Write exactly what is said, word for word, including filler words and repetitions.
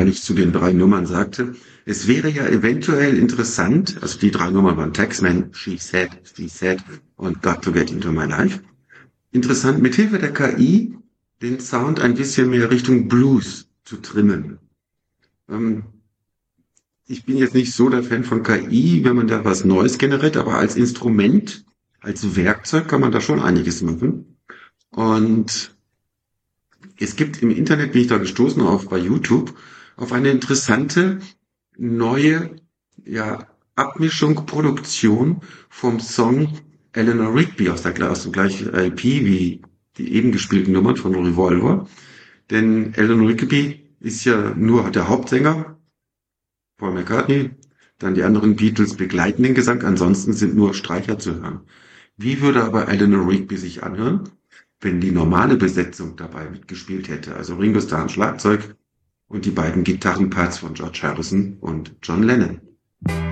weil ich zu den drei Nummern sagte, es wäre ja eventuell interessant, also die drei Nummern waren Taxman, She Said, She Said und Got to Get Into My Life. Interessant, mithilfe der K I den Sound ein bisschen mehr Richtung Blues zu trimmen. Ähm, ich bin jetzt nicht so der Fan von K I, wenn man da was Neues generiert, aber als Instrument, als Werkzeug kann man da schon einiges machen. Und es gibt im Internet, bin ich da gestoßen, auf bei YouTube, auf eine interessante neue ja, Abmischung, Produktion vom Song Eleanor Rigby aus, der, aus dem gleichen L P wie die eben gespielten Nummern von Revolver. Denn Eleanor Rigby ist ja nur der Hauptsänger, Paul McCartney, dann die anderen Beatles begleiten den Gesang, ansonsten sind nur Streicher zu hören. Wie würde aber Eleanor Rigby sich anhören, wenn die normale Besetzung dabei mitgespielt hätte? Also Ringo Starr am Schlagzeug und die beiden Gitarrenparts von George Harrison und John Lennon.